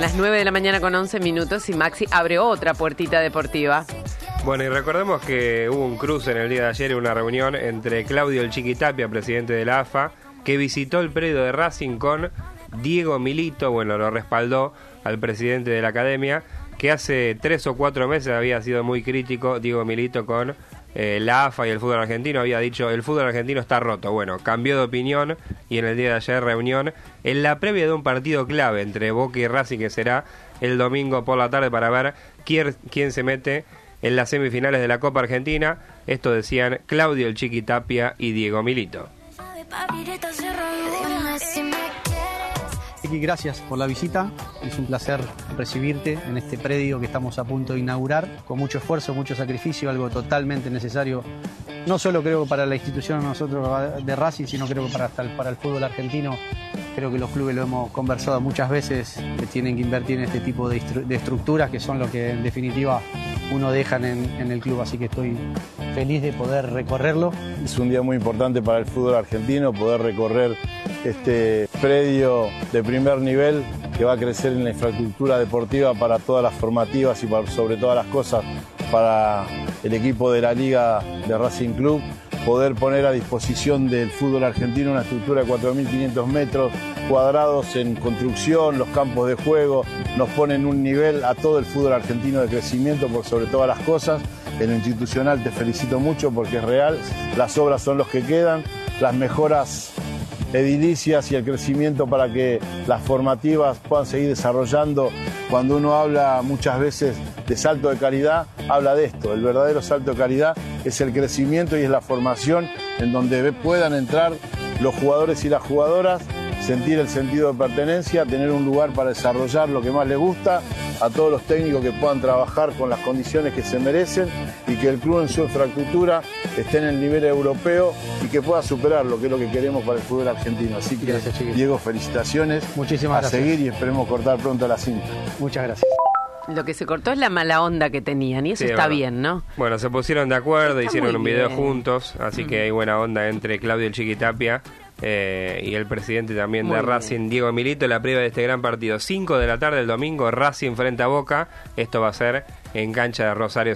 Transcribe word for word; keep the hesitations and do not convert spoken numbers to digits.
las nueve de la mañana con once minutos y Maxi abre otra puertita deportiva. Bueno, y recordemos que hubo un cruce en el día de ayer, una reunión entre Claudio El Chiqui Tapia, presidente de la A F A, que visitó el predio de Racing con Diego Milito. Bueno, lo respaldó al presidente de la academia, que hace tres o cuatro meses había sido muy crítico, Diego Milito, con eh, la A F A y el fútbol argentino. Había dicho, el fútbol argentino está roto. Bueno, cambió de opinión y en el día de ayer reunión en la previa de un partido clave entre Boca y Racing, que será el domingo por la tarde, para ver quién, quién se mete en las semifinales de la Copa Argentina. Esto decían Claudio El Chiqui Tapia y Diego Milito. Chiqui, gracias por la visita. Es un placer recibirte en este predio que estamos a punto de inaugurar, con mucho esfuerzo, mucho sacrificio, algo totalmente necesario, no solo creo para la institución nosotros de Racing, sino creo que para, hasta el, para el fútbol argentino. Creo que los clubes lo hemos conversado muchas veces, que tienen que invertir en este tipo de, de estructuras, que son lo que en definitiva uno deja en, en el club, así que estoy feliz de poder recorrerlo. Es un día muy importante para el fútbol argentino, poder recorrer este predio de primer nivel que va a crecer en la infraestructura deportiva para todas las formativas y para, sobre todas las cosas, para el equipo de la Liga de Racing Club. Poder poner a disposición del fútbol argentino una estructura de cuatro mil quinientos metros cuadrados en construcción, los campos de juego, nos ponen un nivel a todo el fútbol argentino de crecimiento por sobre todas las cosas. En lo institucional te felicito mucho porque es real, las obras son los que quedan, las mejoras edilicias y el crecimiento para que las formativas puedan seguir desarrollando. Cuando uno habla muchas veces de salto de calidad, habla de esto. El verdadero salto de calidad es el crecimiento y es la formación en donde puedan entrar los jugadores y las jugadoras, sentir el sentido de pertenencia, tener un lugar para desarrollar lo que más les gusta, a todos los técnicos que puedan trabajar con las condiciones que se merecen y que el club en su infraestructura esté en el nivel europeo y que pueda superar lo que es lo que queremos para el fútbol argentino. Así que, gracias, Diego, felicitaciones. Muchísimas a gracias. seguir y esperemos cortar pronto la cinta. Muchas gracias. Lo que se cortó es la mala onda que tenían y eso Sí, está bueno. bien, ¿no? Bueno, se pusieron de acuerdo, Está hicieron muy un video bien. juntos, así mm. que hay buena onda entre Claudio El Chiqui Tapia eh, y el presidente también Muy de bien. Racing, Diego Milito, la previa de este gran partido. cinco de la tarde el domingo, Racing frente a Boca. Esto va a ser en cancha de Rosario